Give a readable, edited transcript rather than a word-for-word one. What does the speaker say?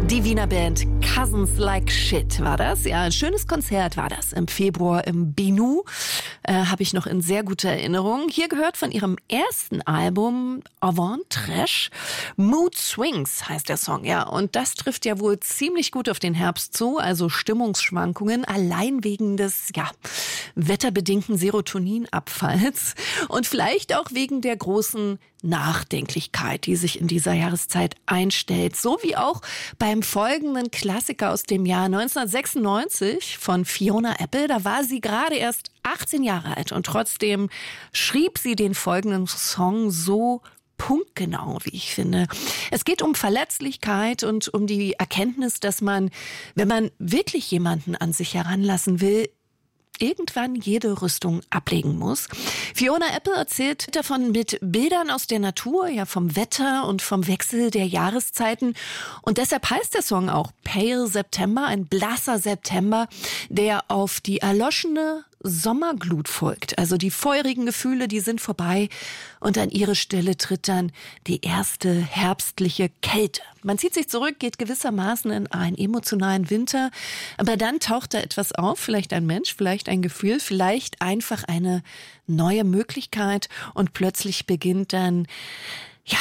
Die Wiener Band Cousins Like Shit war das. Ja, ein schönes Konzert war das im Februar im Binu. Habe ich noch in sehr guter Erinnerung. Hier gehört von ihrem ersten Album Avant Trash. Mood Swings heißt der Song, ja. Und das trifft ja wohl ziemlich gut auf den Herbst zu. Also Stimmungsschwankungen allein wegen des, wetterbedingten Serotoninabfalls. Und vielleicht auch wegen der großen Nachdenklichkeit, die sich in dieser Jahreszeit einstellt. So wie auch beim folgenden Klassiker aus dem Jahr 1996 von Fiona Apple. Da war sie gerade erst 18 Jahre alt und trotzdem schrieb sie den folgenden Song so punktgenau, wie ich finde. Es geht um Verletzlichkeit und um die Erkenntnis, dass man, wenn man wirklich jemanden an sich heranlassen will, irgendwann jede Rüstung ablegen muss. Fiona Apple erzählt davon mit Bildern aus der Natur, ja vom Wetter und vom Wechsel der Jahreszeiten. Und deshalb heißt der Song auch Pale September, ein blasser September, der auf die erloschene Sommerglut folgt. Also die feurigen Gefühle, die sind vorbei und an ihre Stelle tritt dann die erste herbstliche Kälte. Man zieht sich zurück, geht gewissermaßen in einen emotionalen Winter, aber dann taucht da etwas auf, vielleicht ein Mensch, vielleicht ein Gefühl, vielleicht einfach eine neue Möglichkeit und plötzlich beginnt dann